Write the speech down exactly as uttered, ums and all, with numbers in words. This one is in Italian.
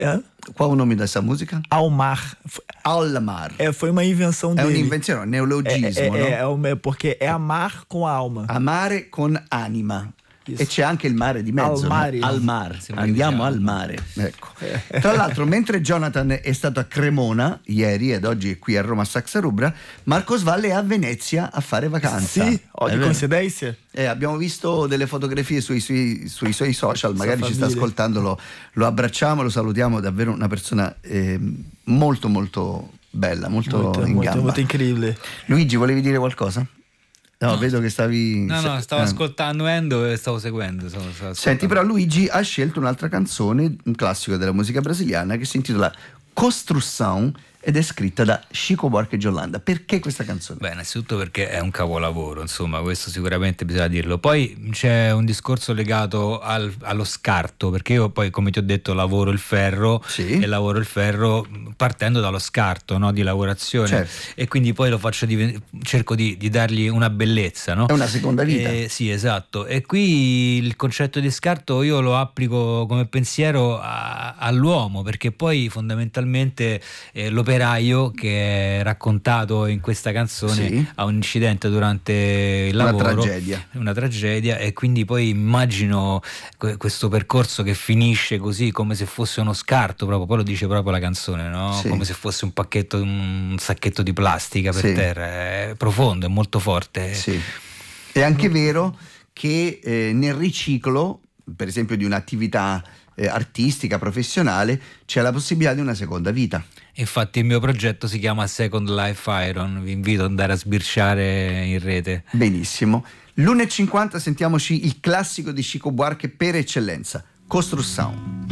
É? Qual o nome dessa música? Ao Mar. Al Mar. É, foi uma invenção É dele. uma invenzione, un neologismo, é, é, no? é, é, um- é porque é amar com a alma. Amare con anima. Isso. E c'è anche il mare di mezzo, Al mare. no? Al mare, Sembra andiamo che al diciamo. mare. Ecco. Tra l'altro, mentre Jonathan è stato a Cremona ieri ed oggi è qui a Roma a Saxa Rubra, Marco Svalle è a Venezia a fare vacanza. Sì, oh, È che vero? coincidência. Eh, abbiamo visto delle fotografie sui, sui, sui suoi social, magari ci sta famiglia. ascoltando, lo, lo abbracciamo, lo salutiamo, davvero una persona eh, molto molto bella, molto, Molto, in molto, gamba. molto incredibile. Luigi, volevi dire qualcosa? No, vedo che stavi... No, no, stavo eh. ascoltando Endo e stavo seguendo. Stavo, stavo Senti, ascoltando. però Luigi ha scelto un'altra canzone, un classico della musica brasiliana, che si intitola Construção ed è scritta da Chico Buarque de Holanda. Perché questa canzone? Beh, innanzitutto perché è un capolavoro, insomma, questo sicuramente bisogna dirlo. Poi c'è un discorso legato al- allo scarto, perché io poi, come ti ho detto, lavoro il ferro Sì. e lavoro il ferro partendo dallo scarto, no, di lavorazione, Certo. e quindi poi lo faccio diven- cerco di, di dargli una bellezza, no? È una seconda vita. Eh, sì, esatto. E qui il concetto di scarto io lo applico come pensiero a- all'uomo, perché poi fondamentalmente eh, l'operaio che è raccontato in questa canzone Sì. ha un incidente durante il Una lavoro, tragedia. una tragedia, e quindi poi immagino que- questo percorso che finisce così, come se fosse uno scarto, proprio, poi lo dice proprio la canzone, no? Sì. Come se fosse un pacchetto, un sacchetto di plastica per Sì. terra. È profondo, è molto forte. Sì. È anche vero che eh, nel riciclo, per esempio di un'attività eh, artistica, professionale, c'è la possibilità di una seconda vita. Infatti il mio progetto si chiama Second Life Iron, vi invito ad andare a sbirciare in rete. Benissimo. l'una e cinquanta sentiamoci il classico di Chico Buarque per eccellenza, Construção.